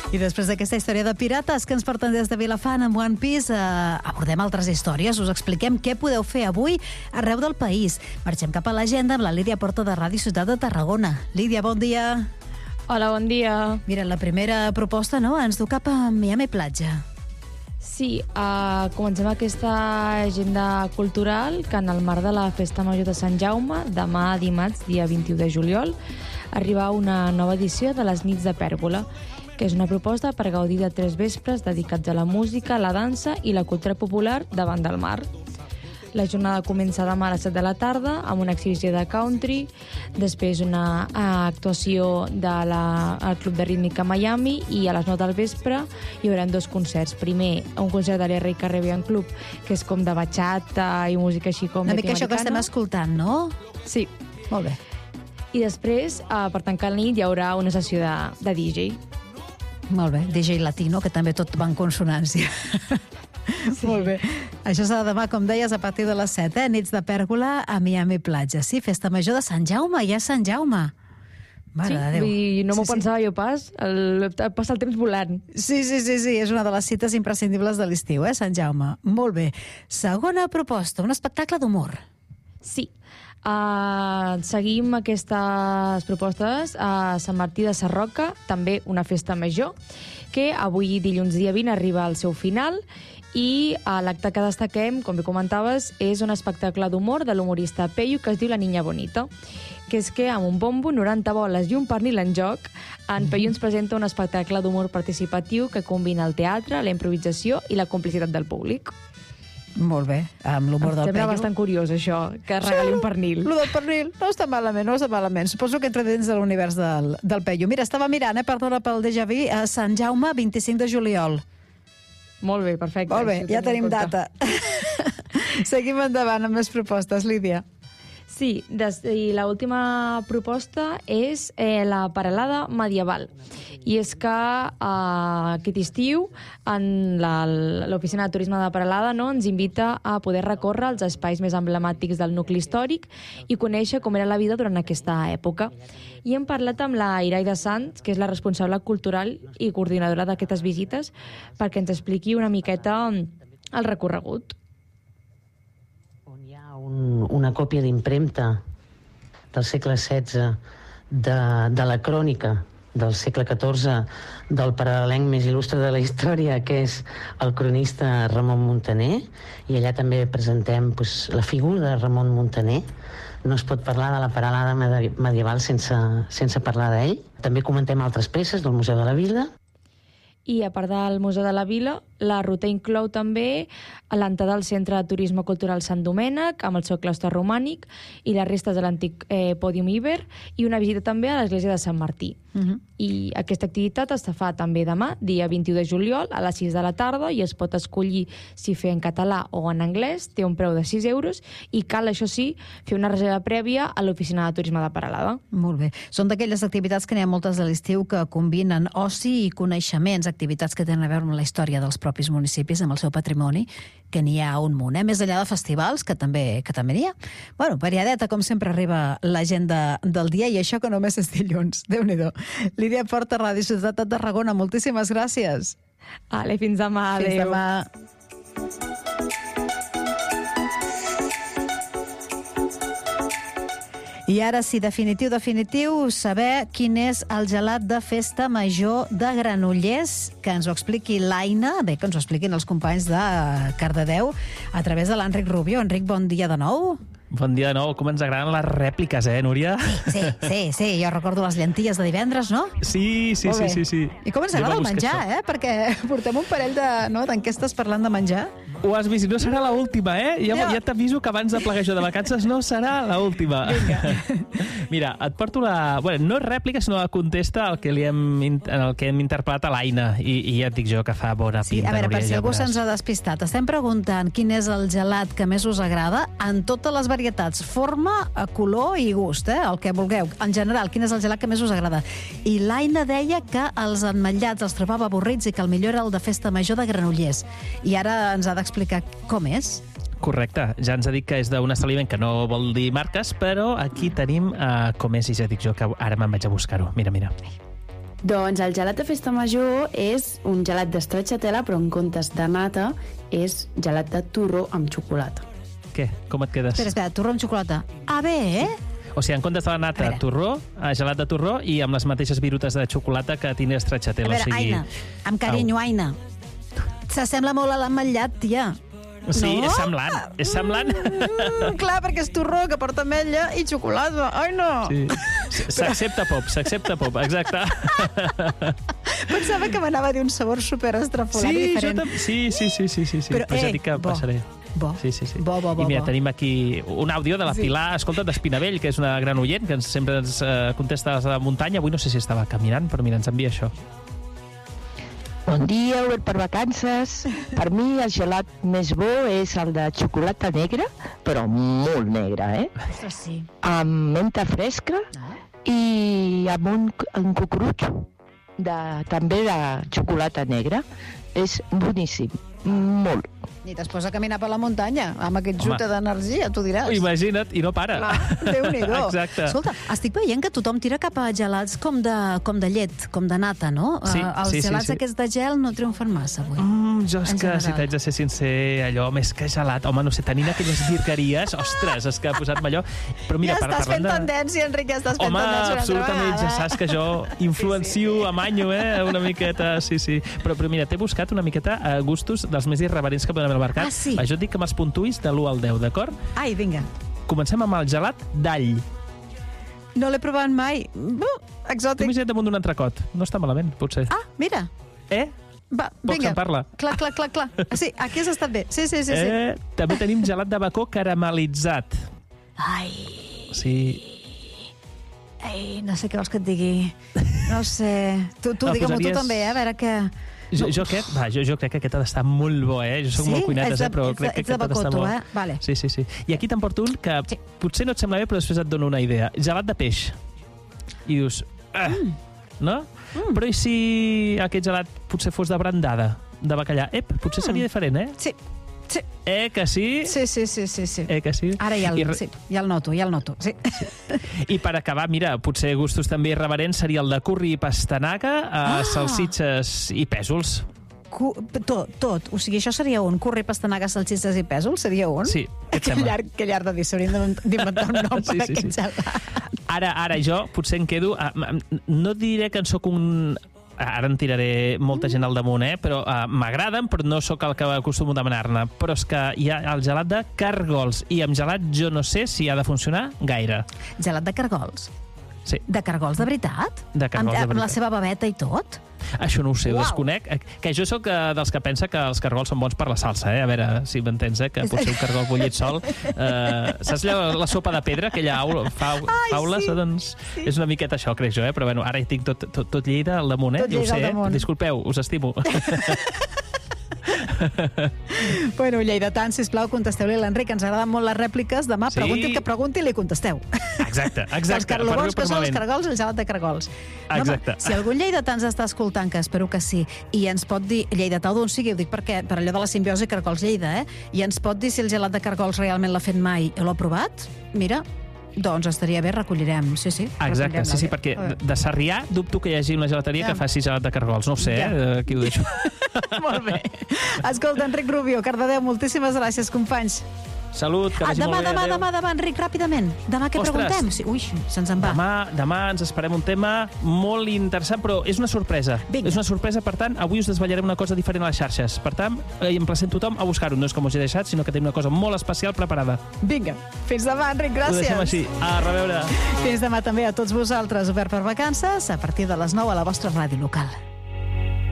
I després d'aquesta història de pirates que ens porten des de Vilafant amb One Piece, abordem altres històries, us expliquem què podeu fer avui arreu del país. Marxem cap a l'agenda amb la Lídia Porta de Ràdio Ciutat de Tarragona. Lídia, bon dia. Hola, bon dia. Mira, la primera proposta, no?, ens du cap a Miami Platja. Sí, comencem aquesta agenda cultural que en el marc de la Festa Major de Sant Jaume, demà dimarts, dia 21 de juliol, arriba una nova edició de les Nits de Pèrgola, que és una proposta per gaudir de 3 vespres dedicats a la música, la dansa i la cultura popular davant del mar. La jornada comença demà a les 7 de la tarda amb una exhibició de country, després una actuació del Club de Rítmica Miami i a les 9 del vespre hi haurà 2 concerts. Primer, un concert de l'R. Caribbean Club, que és com de bachata i música així com una mica això que estem escoltant, no? Sí. Molt bé. I després, per tancar la nit, hi haurà una sessió de DJ. Molt bé, DJ latino, que també tot va en consonància. Sí. Molt bé. Això serà demà, com deies, a partir de les 7, Nits de Pèrgola a Miami Platja. Sí, Festa Major de Sant Jaume, ja és Sant Jaume. Mare de Déu. I no m'ho pensava jo pas, passa el temps volant. Sí, és una de les cites imprescindibles de l'estiu, Sant Jaume. Molt bé. Segona proposta, un espectacle d'humor. Sí. Seguim aquestes propostes a Sant Martí de Sarroca, també una festa major, que avui, dilluns dia 20, arriba al seu final, i l'acte que destaquem, com bé comentaves, és un espectacle d'humor de l'humorista Peyu que es diu La Niña Bonita, que és que amb un bombo, 90 boles i un pernil en joc, en Peyu ens presenta un espectacle d'humor participatiu que combina el teatre, la improvisació i la complicitat del públic. Molt bé, amb l'humor del Peyu. Sembla bastant curiós, això, que regali un pernil. Lo del pernil, no està malament. Suposo que entra dins de l'univers del Peyu. Mira, estava mirant, perdona pel déjà vu, a Sant Jaume, 25 de juliol. Molt bé, perfecte. Molt bé, ja tenim data. Seguim endavant amb més propostes, Lídia. Sí, i l'última proposta és la Peralada Medieval. I és que aquest estiu l'Oficina de Turisme de Peralada ens invita a poder recórrer els espais més emblemàtics del nucli històric i conèixer com era la vida durant aquesta època. I hem parlat amb la Iraida Sanz, que és la responsable cultural i coordinadora d'aquestes visites, perquè ens expliqui una miqueta el recorregut. Una còpia d'impremta del segle XVI de la crònica del segle XIV del paral·lelenc més il·lustre de la història, que és el cronista Ramon Muntaner, i allà també presentem la figura de Ramon Muntaner. No es pot parlar de la Peralada medieval sense parlar d'ell. També comentem altres peces del Museu de la Vila. I a part del Museu de la Vila, la ruta inclou també l'entrada al Centre de Turisme Cultural Sant Domènec, amb el seu claustre romànic, i les restes de l'antic pòdium Iber, i una visita també a l'església de Sant Martí. I aquesta activitat es fa també demà, dia 21 de juliol, a les 6 de la tarda, i es pot escollir si fer en català o en anglès, té un preu de 6 euros, i cal, això sí, fer una reserva prèvia a l'Oficina de Turisme de Peralada. Molt bé. Són d'aquelles activitats que n'hi ha moltes a l'estiu que combinen oci i coneixements, activitats que tenen a veure amb la història dels propis municipis, amb el seu patrimoni, que n'hi ha un munt, més enllà de festivals, que també n'hi ha. Bueno, variadeta, com sempre, arriba l'agenda del dia, i això que només és dilluns. Déu-n'hi-do. Lídia Porta, Ràdio Ciutat de Tarragona, moltíssimes gràcies. Fins demà, adéu. Fins demà. I ara sí, definitiu, saber quin és el gelat de Festa Major de Granollers, que ens ho expliqui l'Aina, que ens ho expliquin els companys de Cardedeu, a través de l'Enric Rubio. Enric, bon dia de nou. Bon dia de nou. Com ens agraden les rèpliques, Núria? Sí. Jo recordo les llenties de divendres, no? Sí. I com ens agrada el menjar, perquè portem un parell d'enquestes parlant de menjar. Ho has vist, no serà l'última, Ja t'aviso que abans de plegar jo de vacances no serà l'última. Vinga. Mira, et porto la... Bueno, no és rèplica, sinó la contesta en el que hem interpretat a l'Aina. I ja et dic jo que fa bona pinta. A veure, per si algú se'ns ha despistat, estem preguntant quin és el gelat que més us agrada en totes les varietats, forma, color i gust, el que vulgueu. En general, quin és el gelat que més us agrada? I l'Aina deia que els ametllats els trobava avorrits i que el millor era el de Festa Major de Granollers. I ara ens ha d'explicar com és. Correcte, ja ens ha dit que és d'un establiment que no vol dir marques, però aquí tenim com és, i ja dic jo que ara me'n vaig a buscar-ho. Mira. Doncs el gelat de festa major és un gelat d'estracciatella, però en comptes de nata és gelat de torró amb xocolata. Què? Com et quedes? Espera, torró amb xocolata. Ah, bé, O sigui, en comptes de la nata, torró, gelat de torró i amb les mateixes virutes de xocolata que tindria A stracciatella. veure, Aina, amb carinyo, Aina. S'assembla molt a l'ametllat, tia. Sí, no? és semblant. És semblant. Clar, perquè és torró que porta ametlla i xocolata. Ai, no! Sí. S'accepta pop, exacte. Pensava que m'anava a dir un sabor super estrafolat Sí, diferent. sí. Però, ja dic que bo. passaré. Bo. Sí. Bo. I mira, tenim aquí un àudio de la Pilar, escolta, d'Espinavell, que és una gran oient, que sempre ens contesta a la muntanya. Avui no sé si estava caminant, però mira, ens envia això. Bon dia, obert per vacances. Per mi el gelat més bo és el de xocolata negra, però molt negra, Ostres, sí. amb menta fresca i amb un cucurut també de xocolata negra. És boníssim, molt. I t'es posa a caminar per la muntanya amb aquest jute d'energia, tu diràs. Imagina't, i no para. Déu-n'hi-do. Exacte. Escolta, estic veient que tothom tira cap a gelats com de llet, com de nata, no? Sí, Els gelats aquests de gel no triomfen massa avui. Jo és En que, general. si t'haig de ser sincer, allò, més que gelat, home, no sé, tenint aquelles virqueries, ostres, és que ha posat-me allò... Però mira, Ja estàs fent tendència, Enric, ja estàs fent Home, tendència una altra absolutament, vegada. ja saps que jo influencio, amanyo, una miqueta, sí. Però mira, t'he buscat una miqueta gustos dels més irreverents que poden haver al mercat. Ah, sí? Va, jo et dic que me'ls puntuïs de l'1 al 10, d'acord? Ai, vinga. Comencem amb el gelat d'all. No l'he provat mai. Tu Exòtic. imagina't damunt d'un entrecot. No està malament, potser. Ah, mira. Va, Poc vinga. se'n parla. Clar. Sí, aquí has estat bé. Sí. També tenim gelat de bacó caramelitzat. Ai, no sé què vols que et digui. No sé. Tu digue-m'ho tu posaries- també, a veure què... Jo crec que aquest ha d'estar molt bo, Jo soc Sí? molt cuinetes, Ets de- però ets de- crec que ets de aquest ha d'estar bacó, tu, molt... Vale. Sí. I aquí te'n porto un que potser no et sembla bé, però després et dono una idea. Gelat de peix. I dius... No? Però i si aquest gelat potser fos de brandada, de bacallà? Potser seria diferent, Sí. Que sí? Sí. Que sí? Ara ja el noto. Sí. I per acabar, mira, potser gustos també irreverents seria el de curri i pastanaga, salsitxes i pèsols. Tot. O sigui, això seria un curri, pastanaga, salsitxes i pèsols? Seria un? Sí, què et sembla? Que llarg de dir, s'haurien d'inventar un nom per aquest gelat. Ara jo potser em quedo... No diré que en sóc un... Ara en tiraré molta gent al damunt, però m'agraden, però no sóc el que acostumo a demanar-ne. Però és que hi ha el gelat de cargols, i amb gelat jo no sé si ha de funcionar gaire. Gelat de cargols? Sí. De cargols de veritat? De cargols de veritat. Amb la seva babeta i tot? Això no ho sé, ho Uau. desconec. Que jo sóc dels que pensa que els cargols són bons per la salsa, A veure si m'entens, que potser un cargol bullit sol... Saps la sopa de pedra, aquella faula? sí. Doncs és una miqueta això, crec jo, Però bueno, ara hi tinc tot Lleida al damunt, Tot Ja ho Lleida al sé, damunt. Disculpeu, us estimo. Bueno, lleidatans, sisplau, contesteu-li a l'Enric. Ens agraden molt les rèpliques. Demà Sí. pregunti el que pregunti i li contesteu. Exacte. Els carlogons, que són els cargols, el gelat de cargols. Exacte. Si algun lleidatà ens està escoltant, que espero que sí, i ens pot dir, lleidatà d'on sigui, ho dic perquè per allò de la simbiosi Cargols-Lleida, i ens pot dir si el gelat de cargols realment l'ha fet mai i l'ha provat, mira, doncs estaria bé, recollirem. Sí. Exacte, sí, perquè de Sarrià dubto que hi hagi una gelateria que faci gelat de cargols. No ho sé, aquí ho deixo. Molt bé. Escolta, Enric Rubio, Cardedeu, moltíssimes gràcies, companys. Salut, que vagi molt bé. Demà, Enric, ràpidament. Demà què Ostres. preguntem? Sí, ui, se'ns en va. Demà ens esperem un tema molt interessant, però és una sorpresa. Vinga. És una sorpresa, per tant, avui us desvetllarem una cosa diferent a les xarxes. Per tant, emplacem tothom a buscar-ho. No és com us he deixat, sinó que tenim una cosa molt especial preparada. Vinga, fins demà, Enric, Ho deixem gràcies. així. A reveure. Fins demà també a tots vosaltres, obert per vacances, a partir de les 9 a la vostra ràdio local.